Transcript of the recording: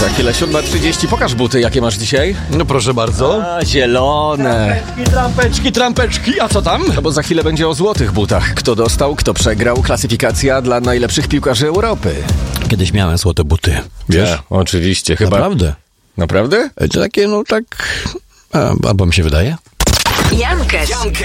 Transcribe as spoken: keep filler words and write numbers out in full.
Za chwilę siódma trzydzieści. Pokaż buty, jakie masz dzisiaj. No proszę bardzo. A, zielone. Trampeczki, trampeczki, trampeczki. A co tam? No bo za chwilę będzie o złotych butach. Kto dostał, kto przegrał. Klasyfikacja dla najlepszych piłkarzy Europy. Kiedyś miałem złote buty. Wiesz? Ja, oczywiście, chyba. Naprawdę. Naprawdę? To takie, no tak... A, albo mi się wydaje. Jankes.